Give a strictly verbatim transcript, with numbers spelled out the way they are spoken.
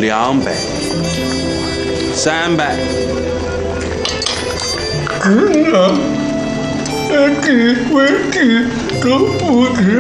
两百，三百。 可能这几位几都不知